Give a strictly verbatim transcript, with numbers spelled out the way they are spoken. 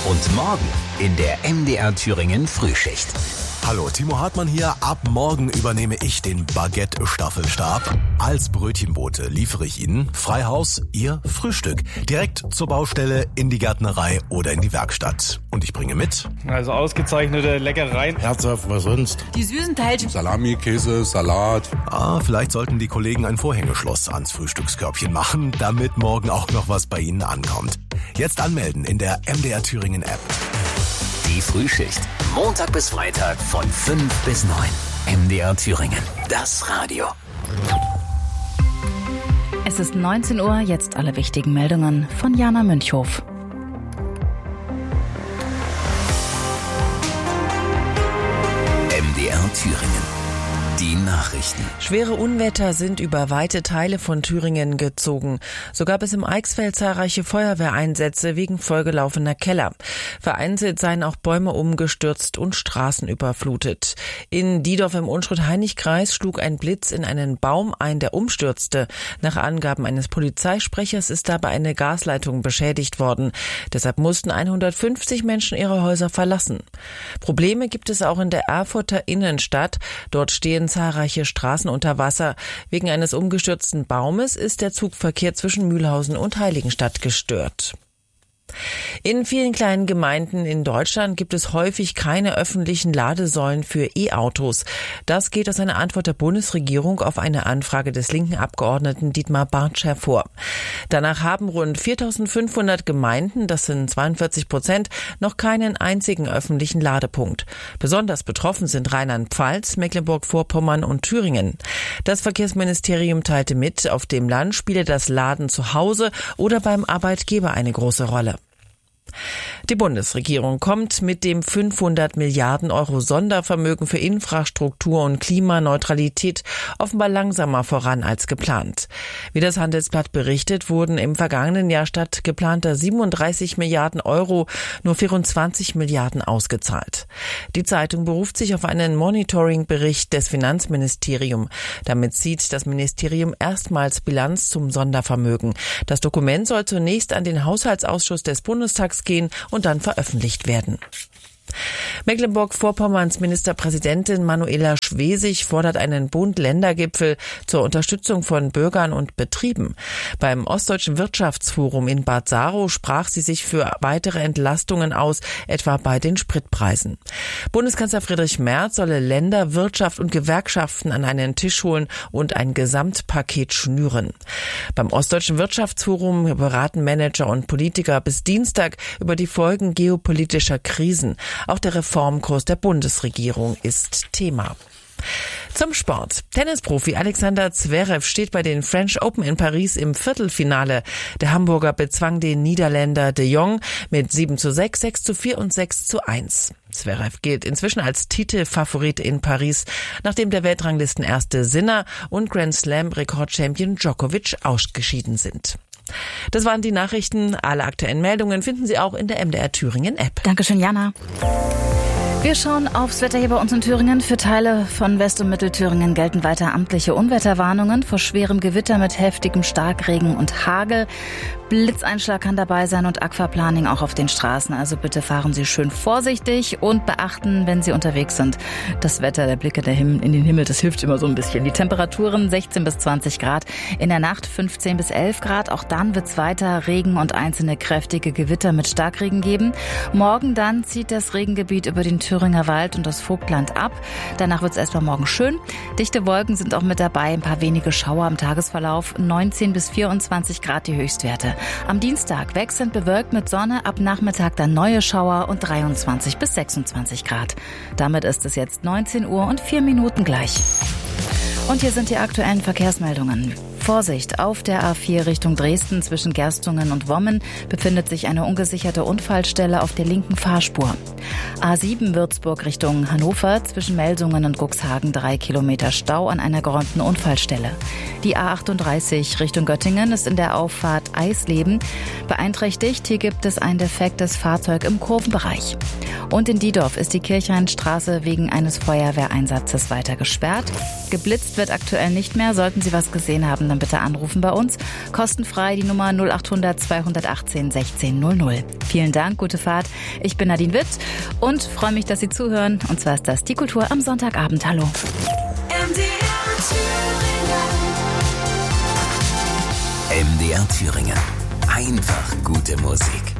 Und morgen in der M D R Thüringen Frühschicht. Hallo, Timo Hartmann hier. Ab morgen übernehme ich den Baguette-Staffelstab. Als Brötchenbote liefere ich Ihnen Freihaus, Ihr Frühstück. Direkt zur Baustelle, in die Gärtnerei oder in die Werkstatt. Und ich bringe mit. Also ausgezeichnete Leckereien. Herzhaft, was sonst? Die süßen Teilchen. Salami, Käse, Salat. Ah, vielleicht sollten die Kollegen ein Vorhängeschloss ans Frühstückskörbchen machen, damit morgen auch noch was bei Ihnen ankommt. Jetzt anmelden in der M D R Thüringen App. Die Frühschicht. Montag bis Freitag von fünf bis neun. M D R Thüringen. Das Radio. Es ist neunzehn Uhr, jetzt alle wichtigen Meldungen von Jana Münchhof. M D R Thüringen. Die Nachrichten. Schwere Unwetter sind über weite Teile von Thüringen gezogen. So gab es im Eichsfeld zahlreiche Feuerwehreinsätze wegen vollgelaufener Keller. Vereinzelt seien auch Bäume umgestürzt und Straßen überflutet. In Diedorf im Unstrut-Hainich-Kreis schlug ein Blitz in einen Baum ein, der umstürzte. Nach Angaben eines Polizeisprechers ist dabei eine Gasleitung beschädigt worden. Deshalb mussten hundertfünfzig Menschen ihre Häuser verlassen. Probleme gibt es auch in der Erfurter Innenstadt. Dort stehen zahlreiche Straßen unter Wasser. Wegen eines umgestürzten Baumes ist der Zugverkehr zwischen Mühlhausen und Heiligenstadt gestört. In vielen kleinen Gemeinden in Deutschland gibt es häufig keine öffentlichen Ladesäulen für E-Autos. Das geht aus einer Antwort der Bundesregierung auf eine Anfrage des linken Abgeordneten Dietmar Bartsch hervor. Danach haben rund viertausendfünfhundert Gemeinden, das sind zweiundvierzig Prozent, noch keinen einzigen öffentlichen Ladepunkt. Besonders betroffen sind Rheinland-Pfalz, Mecklenburg-Vorpommern und Thüringen. Das Verkehrsministerium teilte mit, auf dem Land spiele das Laden zu Hause oder beim Arbeitgeber eine große Rolle. Die Bundesregierung kommt mit dem fünfhundert Milliarden Euro Sondervermögen für Infrastruktur und Klimaneutralität offenbar langsamer voran als geplant. Wie das Handelsblatt berichtet, wurden im vergangenen Jahr statt geplanter siebenunddreißig Milliarden Euro nur vierundzwanzig Milliarden ausgezahlt. Die Zeitung beruft sich auf einen Monitoring-Bericht des Finanzministeriums. Damit zieht das Ministerium erstmals Bilanz zum Sondervermögen. Das Dokument soll zunächst an den Haushaltsausschuss des Bundestags gehen und dann veröffentlicht werden. Mecklenburg-Vorpommerns Ministerpräsidentin Manuela Schwesig fordert einen Bund-Länder-Gipfel zur Unterstützung von Bürgern und Betrieben. Beim Ostdeutschen Wirtschaftsforum in Bad Saro sprach sie sich für weitere Entlastungen aus, etwa bei den Spritpreisen. Bundeskanzler Friedrich Merz solle Länder, Wirtschaft und Gewerkschaften an einen Tisch holen und ein Gesamtpaket schnüren. Beim Ostdeutschen Wirtschaftsforum beraten Manager und Politiker bis Dienstag über die Folgen geopolitischer Krisen. Auch der Reformkurs der Bundesregierung ist Thema. Zum Sport. Tennisprofi Alexander Zverev steht bei den French Open in Paris im Viertelfinale. Der Hamburger bezwang den Niederländer de Jong mit sieben zu sechs, sechs zu vier und sechs zu eins. Zverev gilt inzwischen als Titelfavorit in Paris, nachdem der Weltranglistenerste Sinner und Grand Slam-Rekordchampion Djokovic ausgeschieden sind. Das waren die Nachrichten. Alle aktuellen Meldungen finden Sie auch in der M D R Thüringen App. Dankeschön, Jana. Wir schauen aufs Wetter hier bei uns in Thüringen. Für Teile von West- und Mittelthüringen gelten weiter amtliche Unwetterwarnungen vor schwerem Gewitter mit heftigem Starkregen und Hagel. Blitzeinschlag kann dabei sein und Aquaplaning auch auf den Straßen. Also bitte fahren Sie schön vorsichtig und beachten, wenn Sie unterwegs sind, das Wetter, der Blick in den Himmel, das hilft immer so ein bisschen. Die Temperaturen sechzehn bis zwanzig Grad, in der Nacht fünfzehn bis elf Grad. Auch dann wird es weiter Regen und einzelne kräftige Gewitter mit Starkregen geben. Morgen dann zieht das Regengebiet über den Thüringer Wald und das Vogtland ab. Danach wird es erstmal morgen schön. Dichte Wolken sind auch mit dabei, ein paar wenige Schauer im Tagesverlauf. neunzehn bis vierundzwanzig Grad die Höchstwerte. Am Dienstag wechselnd bewölkt mit Sonne, ab Nachmittag dann neue Schauer und dreiundzwanzig bis sechsundzwanzig Grad. Damit ist es jetzt neunzehn Uhr und vier Minuten gleich. Und hier sind die aktuellen Verkehrsmeldungen. Vorsicht, auf der A vier Richtung Dresden zwischen Gerstungen und Wommen befindet sich eine ungesicherte Unfallstelle auf der linken Fahrspur. A sieben Würzburg Richtung Hannover zwischen Melsungen und Cuxhagen drei Kilometer Stau an einer geräumten Unfallstelle. Die A achtunddreißig Richtung Göttingen ist in der Auffahrt Eisleben beeinträchtigt. Hier gibt es ein defektes Fahrzeug im Kurvenbereich. Und in Diedorf ist die Kirchhainstraße wegen eines Feuerwehreinsatzes weiter gesperrt. Geblitzt wird aktuell nicht mehr. Sollten Sie was gesehen haben, dann dann bitte anrufen bei uns. Kostenfrei die Nummer null acht hundert zweihundertachtzehn sechzehn null null. Vielen Dank, gute Fahrt. Ich bin Nadine Witt und freue mich, dass Sie zuhören. Und zwar ist das die Kultur am Sonntagabend. Hallo. M D R Thüringen. Einfach gute Musik.